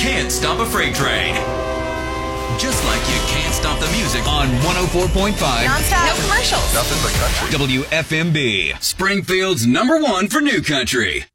can't stop a freight train. Just like you can't stop the music on 104.5 Non-stop. No commercials. Nothing but country. WFMB, Springfield's #1 for new country.